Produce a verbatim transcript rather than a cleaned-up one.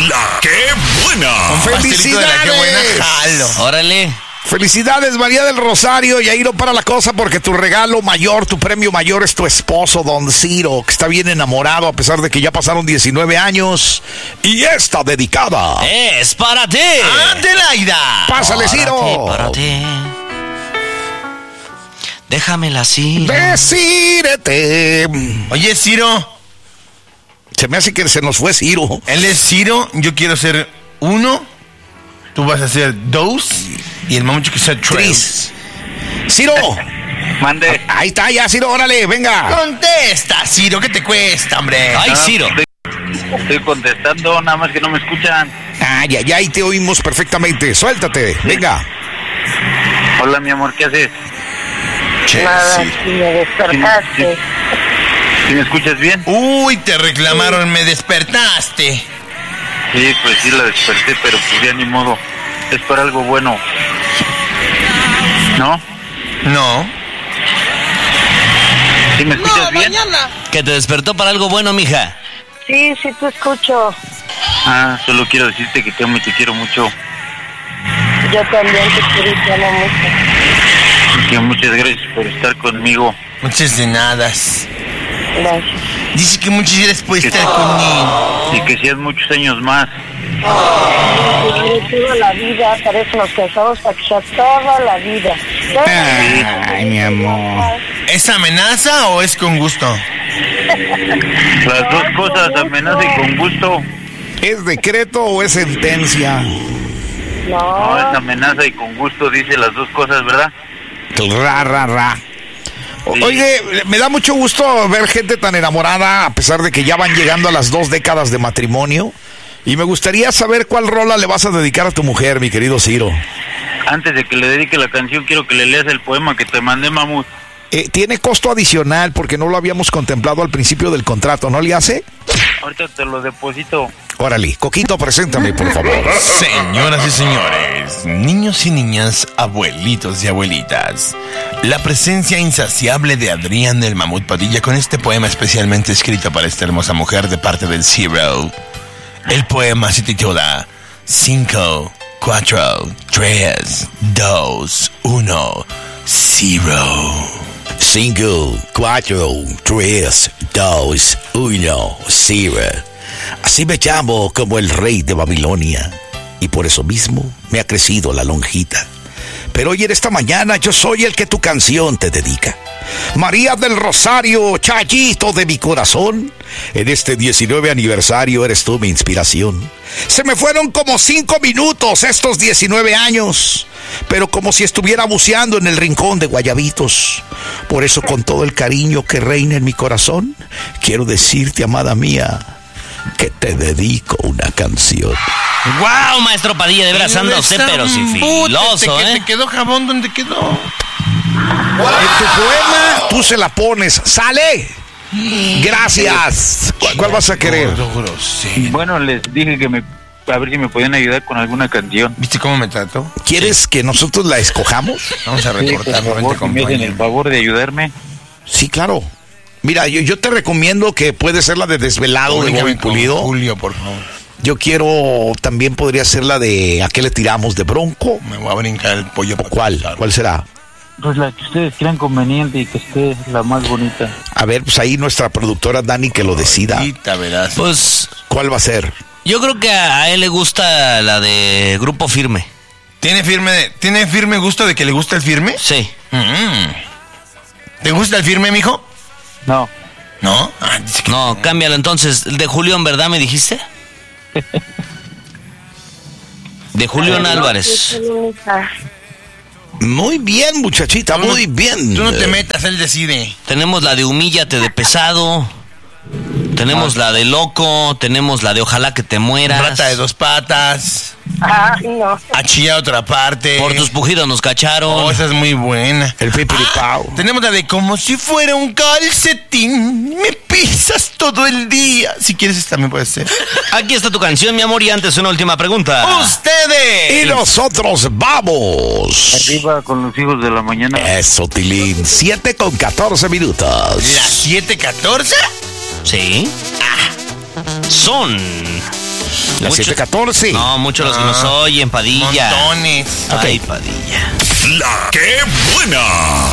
La ¡Qué buena! ¡Felicidades! ¡Qué buena! ¡Jalo! Órale. Felicidades, María del Rosario. Y ahí no para la cosa, porque tu regalo mayor, tu premio mayor es tu esposo, Don Ciro, que está bien enamorado a pesar de que ya pasaron diecinueve años. Y está dedicada. Es para ti. ¡Adelaida! ¡Pásale, Para Ciro! ti, para ti. Déjamela así. Decírete. Oye, Ciro. Se me hace que se nos fue Ciro. Él es Ciro, yo quiero ser uno. Tú vas a ser dos. Y el mamucho que sea tres. Ciro. Mande. Ahí está, ya, Ciro, órale, venga. Contesta, Ciro, ¿qué te cuesta, hombre? Ay, No, Ciro. Estoy, estoy contestando, nada más que no me escuchan. Ah, ya, ya, ahí te oímos perfectamente. Suéltate, venga. Hola, mi amor, ¿qué haces? Che, Nada, sí. si me despertaste. ¿Sí me escuchas bien? Uy, te reclamaron, me despertaste. Sí, pues sí la desperté, pero pues ya ni modo. Es para algo bueno. ¿No? No. ¿Sí me escuchas bien? Que te despertó para algo bueno, mija. Sí, sí te escucho. Ah, solo quiero decirte que te amo y te quiero mucho. Yo también te quiero y te amo mucho. Y que muchas gracias por estar conmigo. Muchas de nada. Gracias. Dice que muchas gracias por estar conmigo. Y que sean muchos años más. Te quiero toda la vida, para eso nos casamos, para que sea toda la vida. Ay, mi amor. ¿Es amenaza o es con gusto? Las dos cosas, amenaza y con gusto. ¿Es decreto o es sentencia? No, es No, amenaza y con gusto, dice las dos cosas, ¿verdad? Ra, ra, ra. O- Sí. Oye, me da mucho gusto ver gente tan enamorada, a pesar de que ya van llegando a las dos décadas de matrimonio. Y me gustaría saber cuál rola le vas a dedicar a tu mujer, mi querido Ciro. Antes de que le dedique la canción, quiero que le leas el poema que te mandé, Mamut. Eh, tiene costo adicional porque no lo habíamos contemplado al principio del contrato, ¿no le hace? Ahorita te lo deposito. Órale, Coquito, preséntame, por favor. Señoras y señores, niños y niñas, abuelitos y abuelitas, la presencia insaciable de Adrián el Mamut Padilla con este poema especialmente escrito para esta hermosa mujer de parte del Ciro. El poema se titula cinco, cuatro, tres, dos, uno, cero. cinco, cuatro, tres, dos, uno, cero. Así me llamo como el rey de Babilonia, y por eso mismo me ha crecido la lonjita. Pero hoy en esta mañana yo soy el que tu canción te dedica. María del Rosario, Chayito de mi corazón, en este diecinueve aniversario eres tú mi inspiración. Se me fueron como cinco minutos estos diecinueve años, pero como si estuviera buceando en el rincón de Guayabitos. Por eso, con todo el cariño que reina en mi corazón, quiero decirte, amada mía, que te dedico una canción. ¡Wow, maestro Padilla! De veras anda usted, pero sí filoso, ¿Te, ¿eh? ¿Te quedó jabón? ¿Dónde quedó? En tu poema, tú se la pones. ¡Sale! Gracias. ¿Cuál, cuál vas a querer? Sí. Bueno, les dije que me, a ver si me podían ayudar con alguna canción. ¿Viste cómo me trató? ¿Quieres que nosotros la escojamos? Vamos a Sí, por recortar, favor, vente, si me hacen el compañero. favor de ayudarme. Sí, claro. Mira, yo, yo te recomiendo que puede ser la de Desvelado de Bobby Pulido. Julio, por favor. Yo quiero, también podría ser la de ¿A qué le tiramos? De Bronco. Me voy a brincar el pollo. ¿O cuál? ¿Cuál será? Pues la que ustedes crean conveniente y que esté la más bonita. A ver, pues ahí nuestra productora Dani que lo decida. Ahorita verás. Pues ¿Cuál va a ser? yo creo que a a él le gusta la de Grupo Firme. ¿Tiene firme, ¿Tiene firme gusto de que le gusta el firme? Sí. Mm. ¿Te gusta el firme, mijo? No, ¿No? Ah, dice que No, cámbialo entonces. De Julián, ¿verdad me dijiste? De Julián Álvarez. Muy bien, muchachita, Tú no- muy bien. Tú no te Eh, metas, él decide. Tenemos la de Humíllate de Pesado. Tenemos la de Loco. Tenemos la de Ojalá que te mueras. Rata de dos patas. Ah, no. Achilla otra parte. Por tus pujidos nos cacharon. Oh, esa es muy buena. El pipiripao. Tenemos la de como si fuera un calcetín. Me pisas todo el día. Si quieres, esta también puede ser. Aquí está tu canción, mi amor, y antes una última pregunta. ¡Ustedes! Y nosotros vamos. arriba con los hijos de la mañana. Eso, Tilín. siete con catorce minutos. ¿Las siete catorce? Sí. Son Las Muchos- siete catorce. No, muchos los que nos oyen, Padilla. Montones. Ok. Ay, Padilla. La que buena.